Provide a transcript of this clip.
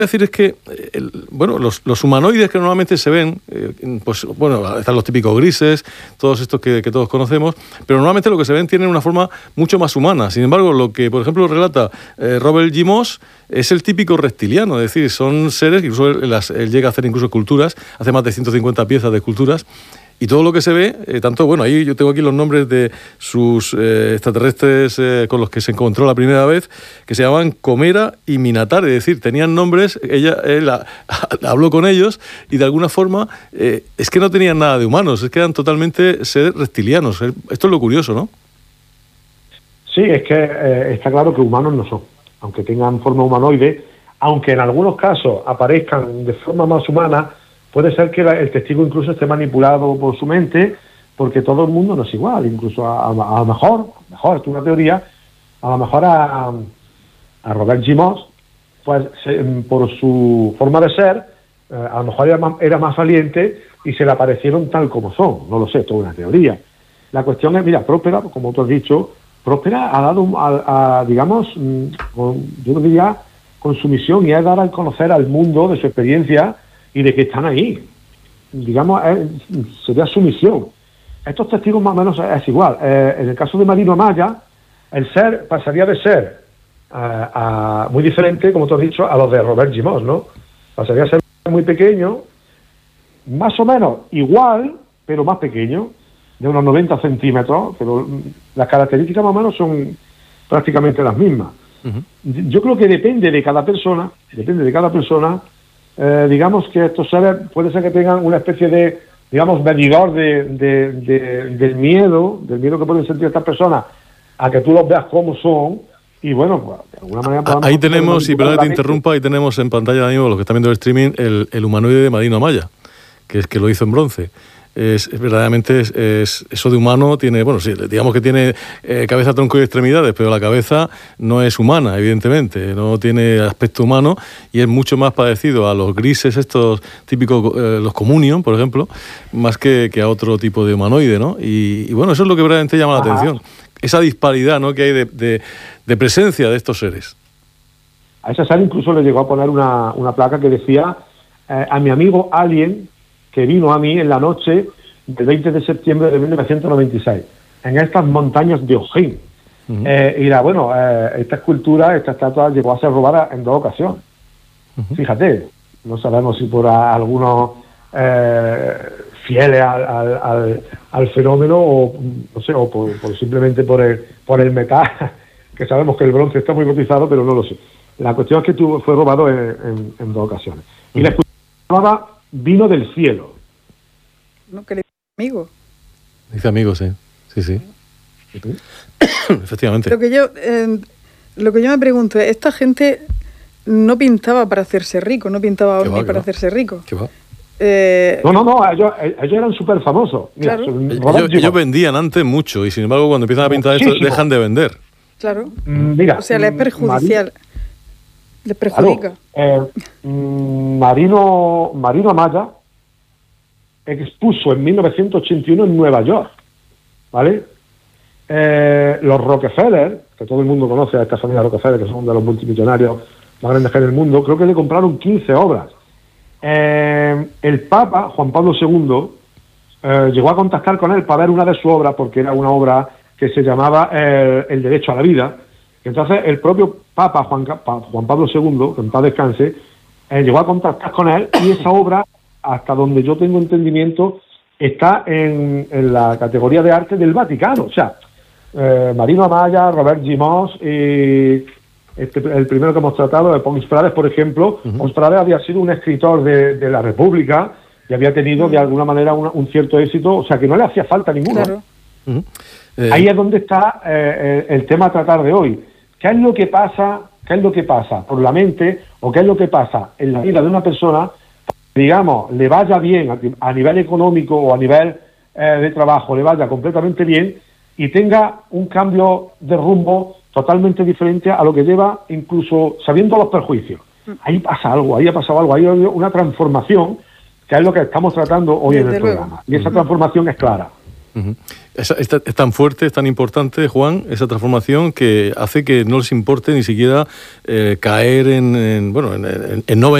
decir es que los humanoides que normalmente se ven, están los típicos grises, todos estos que todos conocemos, pero normalmente lo que se ven tienen una forma mucho más humana. Sin embargo, lo que, por ejemplo, relata Robert G. Moss es el típico reptiliano, es decir, son seres que incluso él llega a hacer incluso esculturas, hace más de 150 piezas de esculturas. Y todo lo que se ve, ahí yo tengo aquí los nombres de sus extraterrestres con los que se encontró la primera vez, que se llamaban Comera y Minatar, es decir, tenían nombres, él habló con ellos y de alguna forma es que no tenían nada de humanos, es que eran totalmente seres reptilianos. Esto es lo curioso, ¿no? Sí, es que está claro que humanos no son, aunque tengan forma humanoide, aunque en algunos casos aparezcan de forma más humana. Puede ser que el testigo incluso esté manipulado por su mente, porque todo el mundo no es igual. Incluso a lo mejor, esto es una teoría, a lo mejor a Robert G. Moss, pues por su forma de ser, a lo mejor era más valiente y se le aparecieron tal como son. No lo sé, toda una teoría. La cuestión es, mira, Próspera, como tú has dicho, Próspera ha dado, digamos, yo diría, con su misión, y es dar a conocer al mundo de su experiencia y de que están ahí. Digamos, sería su misión. Estos testigos más o menos es igual. En el caso de Marino Amaya, el ser pasaría de ser muy diferente, como tú has dicho, a los de Robert G. Moss, ¿no? Pasaría a ser muy pequeño, más o menos igual, pero más pequeño, de unos 90 centímetros, pero las características más o menos son prácticamente las mismas. Uh-huh. Yo creo que depende de cada persona, digamos que estos seres puede ser que tengan una especie de, digamos, medidor del miedo que pueden sentir estas personas a que tú los veas como son, y bueno, pues, de alguna manera... Ahí tenemos, y perdón que te interrumpa, ahí tenemos en pantalla, amigos, los que están viendo el streaming, el humanoide de Marino Amaya, que es que lo hizo en bronce. Verdaderamente eso de humano tiene, digamos que tiene cabeza, tronco y extremidades, pero la cabeza no es humana, evidentemente, no tiene aspecto humano y es mucho más parecido a los grises estos típicos, los communion, por ejemplo, más que a otro tipo de humanoide, ¿no? Y bueno, eso es lo que verdaderamente llama la atención, esa disparidad, ¿no?, que hay de presencia de estos seres. A ese ser incluso le llegó a poner una placa que decía a mi amigo Alien, que vino a mí en la noche del 20 de septiembre de 1996, en estas montañas de Ojén. Uh-huh. Esta escultura, esta estatua llegó a ser robada en 2 ocasiones. Uh-huh. Fíjate, no sabemos si por algunos fieles al fenómeno o no sé, o por simplemente por el metal, que sabemos que el bronce está muy cotizado, pero no lo sé. La cuestión es que fue robado en 2 ocasiones. Uh-huh. Y la escultura vino del cielo. No, que le dice amigo. Dice amigo, sí. Sí. Efectivamente. Lo que yo me pregunto es, esta gente no pintaba para hacerse rico, no pintaba ovnis para hacerse rico. ¿Qué va? No, ellos eran súper famosos. Mira, claro. Ellos vendían antes mucho y sin embargo cuando empiezan a pintar esto dejan de vender. Claro. Mira, o sea, les es perjudicial. Les perjudica. Claro, Marino Amaya expuso en 1981 en Nueva York, ¿vale? Los Rockefeller, que todo el mundo conoce a esta familia Rockefeller, que son de los multimillonarios más grandes que hay en el mundo, creo que le compraron 15 obras. El Papa, Juan Pablo II, llegó a contactar con él para ver una de sus obras, porque era una obra que se llamaba El derecho a la vida. Entonces el propio Papa Juan Pablo II, que en paz descanse, llegó a contactar con él, y esa obra, hasta donde yo tengo entendimiento, está en la categoría de arte del Vaticano. O sea, Marino Amaya, Robert G. Moss, el primero que hemos tratado, de Pons Prades, por ejemplo. Uh-huh. Pons Prades había sido un escritor de la República y había tenido de alguna manera un cierto éxito, o sea que no le hacía falta ninguno. Claro. Uh-huh. Ahí es donde está el tema a tratar de hoy. ¿Qué es lo que pasa por la mente, o qué es lo que pasa en la vida de una persona, digamos, le vaya bien a nivel económico o a nivel de trabajo, le vaya completamente bien y tenga un cambio de rumbo totalmente diferente a lo que lleva, incluso sabiendo los perjuicios? Ahí pasa algo, ahí ha pasado algo, ahí hay una transformación, que es lo que estamos tratando hoy en el programa. Y esa transformación es clara. Uh-huh. Es tan fuerte, es tan importante, Juan, esa transformación que hace que no les importe ni siquiera caer en no